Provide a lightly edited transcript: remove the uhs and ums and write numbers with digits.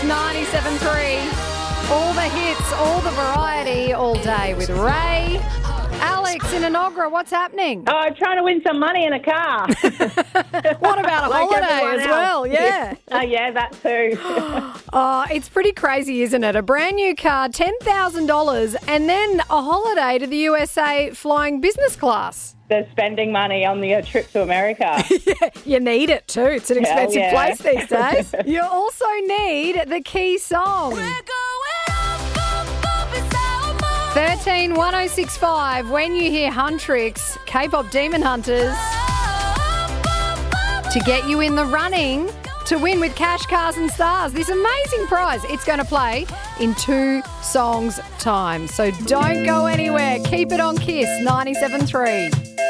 97.3. All the hits, all the variety, all day with Ray. Alex in Enoggera, what's happening? Oh, trying to win some money in a car. What about a Like holiday everyone as else. well? Yeah. Oh, yeah, that too. Oh, it's pretty crazy, isn't it? A brand new car, $10,000, and then a holiday to the USA flying business class. They're spending money on the trip to America. You need it too. It's an Hell expensive yeah. place these days. You also need the key song. 131065. When you hear Huntrix, K-pop Demon Hunters, to get you in the running to win with cash, cars and stars. This amazing prize. It's going to play in 2 songs' time. So don't go anywhere. Keep it on Kiss 97.3.